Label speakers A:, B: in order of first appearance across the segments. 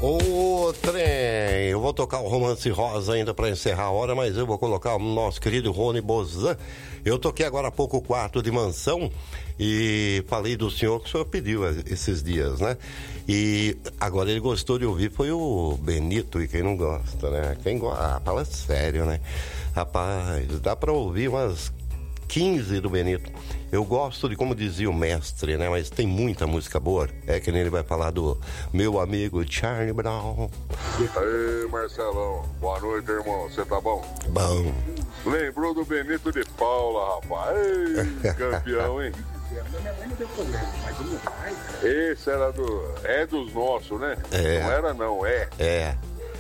A: Ô, trem, eu vou tocar o Romance Rosa ainda para encerrar a hora, mas eu vou colocar o nosso querido Rony Bozan. Eu toquei agora há pouco o Quarto de Mansão e falei do senhor que o senhor pediu esses dias, né? E agora ele gostou de ouvir, foi o Benito, e quem não gosta, né? Quem gosta, fala sério, né? Rapaz, dá para ouvir umas 15 do Benito. Eu gosto de, como dizia o mestre, né? Mas tem muita música boa. É que nem ele vai falar do meu amigo Charlie Brown.
B: Ei, Marcelão. Boa noite, irmão. Você tá bom?
A: Bom.
B: Lembrou do Benito de Paula, rapaz. Ei, campeão, hein? Esse era dos nossos, né?
A: É.
B: Não era, não. É.
A: É.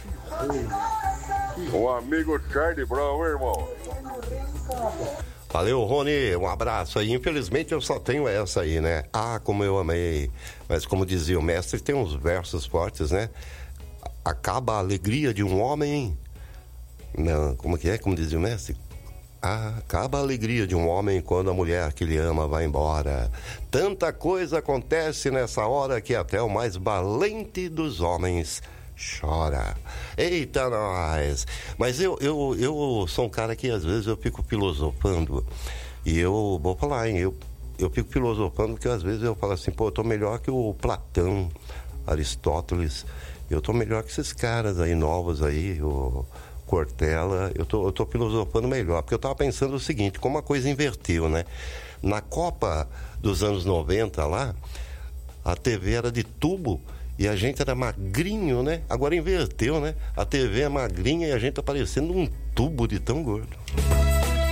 B: O amigo Charlie Brown, irmão.
A: Valeu, Rony, um abraço aí. Infelizmente eu só tenho essa aí, né? Ah, como eu amei. Mas como dizia o mestre, tem uns versos fortes, né? Acaba a alegria de um homem. Não, como que é? Como dizia o mestre? Acaba a alegria de um homem quando a mulher que ele ama vai embora. Tanta coisa acontece nessa hora que até o mais valente dos homens chora. Eita, nós! Mas eu sou um cara que às vezes eu fico filosofando. E eu vou falar, hein? Eu fico filosofando porque às vezes eu falo assim, pô, eu tô melhor que o Platão, Aristóteles. Eu tô melhor que esses caras aí novos aí, o Cortella. Eu tô filosofando melhor. Porque eu tava pensando o seguinte, como a coisa inverteu, né? Na Copa dos anos 90 lá, a TV era de tubo e a gente era magrinho, né? Agora inverteu, né? A TV é magrinha e a gente tá parecendo um tubo de tão gordo.